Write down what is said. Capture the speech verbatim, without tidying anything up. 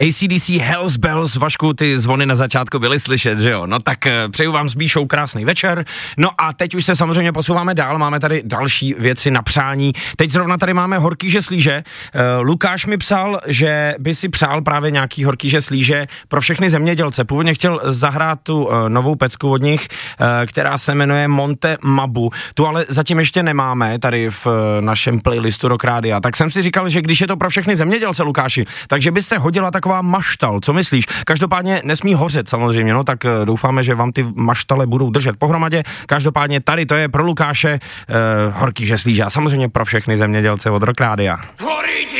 A C D C Hells Bells, Vašku, ty zvony na začátku byly slyšet, že jo? No tak přeju vám s Bíšou krásný večer. No a teď už se samozřejmě posouváme dál, máme tady další věci na přání. Teď zrovna tady máme horký žeslíže. Uh, Lukáš mi psal, že by si přál právě nějaký horký žeslíže pro všechny zemědělce. Původně chtěl zahrát tu uh, novou pecku od nich, uh, která se jmenuje Monte Mabu. Tu ale zatím ještě nemáme tady v uh, našem playlistu Rock Rádia. Tak jsem si říkal, že když je to pro všechny zemědělce, Lukáši, takže by se hodila taková maštal. Co myslíš? Každopádně nesmí hořet samozřejmě, no tak uh, doufáme, že vám ty maštale budou držet pohromadě. Každopádně tady to je pro Lukáše uh, horký žeslíže a samozřejmě pro všechny zemědělce od Rock Rádia.